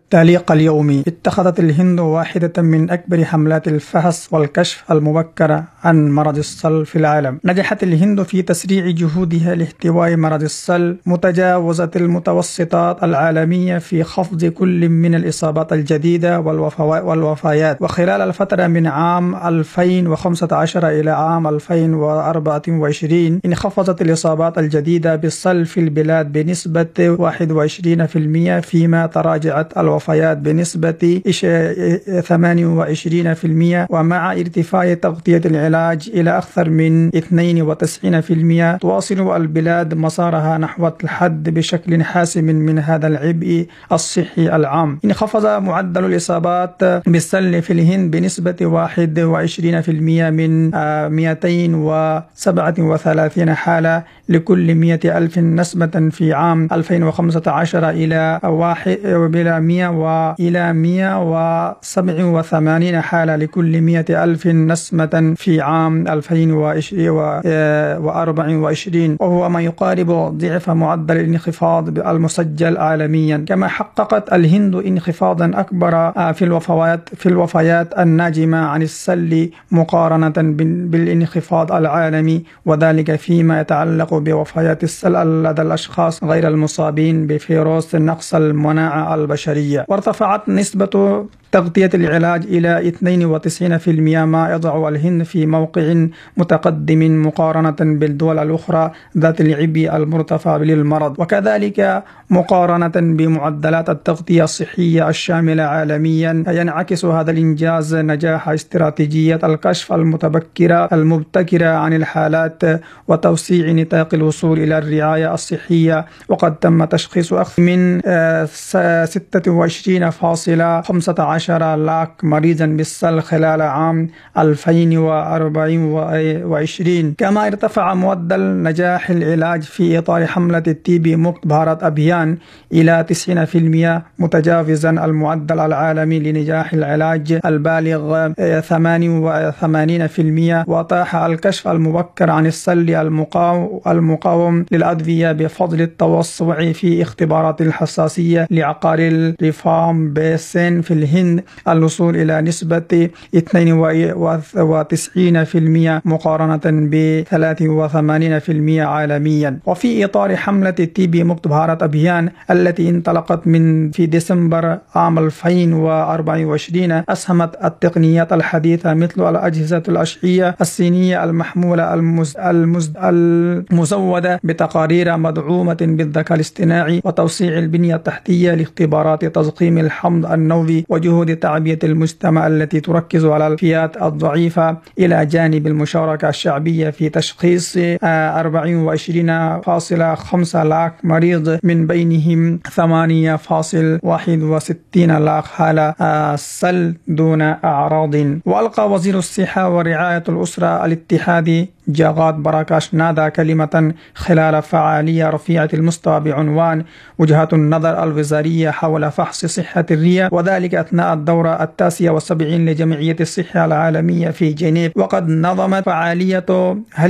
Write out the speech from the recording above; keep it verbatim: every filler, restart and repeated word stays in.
تعليق اليومي. اتخذت الهند واحدة من أكبر حملات الفحص والكشف المبكر عن مرض السل في العالم. نجحت الهند في تسريع جهودها لاحتواء مرض السل متجاوزة المتوسطات العالمية في خفض كل من الإصابات الجديدة والوفيات. وخلال الفترة من عام ألفين وخمسة عشر إلى عام ألفين وأربعة وعشرين انخفضت الإصابات الجديدة بالسل في البلاد بنسبة واحد وعشرين بالمئة، فيما تراجعت الوفيات بنسبة ثمانية وعشرين بالمئة. ومع ارتفاع تغطية العلاج إلى أكثر من اثنين وتسعين بالمئة تواصل البلاد مسارها نحو الحد بشكل حاسم من هذا العبء الصحي العام. انخفض معدل الإصابات بالسل في الهند بنسبة واحد وعشرين بالمئة من مئتين وسبعة وثلاثين حالة لكل مئة ألف نسمة في عام ألفين وخمسة عشر إلى واحد إلى مئة وإلى مئة وسبعة وثمانين حالة لكل مئة ألف نسمة في عام ألفين وأربعة وعشرين، وهو ما يقارب ضعف معدل الانخفاض المسجل عالميا. كما حققت الهند انخفاضا أكبر في الوفيات في الوفيات الناجمة عن السل مقارنة بالانخفاض العالمي، وذلك فيما يتعلق بوفيات السل لدى الأشخاص غير المصابين بفيروس نقص المناعة البشرية. وارتفعت نسبة تغطية العلاج إلى اثنين وتسعين بالمئة، ما يضع الهند في موقع متقدم مقارنة بالدول الأخرى ذات العبء المرتفع للمرض، وكذلك مقارنة بمعدلات التغطية الصحية الشاملة عالميا. ينعكس هذا الإنجاز نجاح استراتيجية الكشف المتبكرة المبتكرة عن الحالات وتوسيع نطاق الوصول إلى الرعاية الصحية، وقد تم تشخيص أكثر من ستة وعشرين فاصلة خمسة عشر لاخ مريضا بالسل خلال عام ألفين وأربعة وعشرين. كما ارتفع معدل نجاح العلاج في إطار حملة التي بي مكت بھارت أبھيان إلى تسعين بالمئة، متجاوزا المعدل العالمي لنجاح العلاج البالغ ثمانية وثمانين بالمئة. وأتاح الكشف المبكر عن السل المقاوم للأدوية بفضل التوسع في اختبارات الحساسية لعقار الريفام بيسين في الهند الوصول إلى نسبة اثنين وتسعين بالمئة مقارنة ب ثلاثة وثمانين بالمئة عالميا. وفي إطار حملة التي بي مكت بھارت أبھيان التي انطلقت من في ديسمبر عام ألفين وأربعة وعشرين، أسهمت التقنيات الحديثة مثل الأجهزة الأشعية السينية المحمولة المز... المز... المزودة بتقارير مدعومة بالذكاء الاصطناعي وتوسيع البنية التحتية لاختبارات تضخيم الحمض النووي وجهود تعبئة المجتمع التي تركز على الفئات الضعيفة، إلى جانب المشاركة الشعبية في تشخيص أربعة وعشرين فاصلة خمسة لاخ مريض، من بينهم ثمانية فاصلة واحد وستين لاخ حالة سل دون أعراض. وألقى وزير الصحة ورعاية الأسرة الاتحادي جاغات براكاش نادى كلمة خلال فعالية رفيعة المستوى بعنوان وجهات النظر الوزارية حول فحص صحة الرئة، وذلك أثناء الدورة التاسعة والسبعين لجمعية الصحة العالمية في جنيف. وقد نظمت فعالية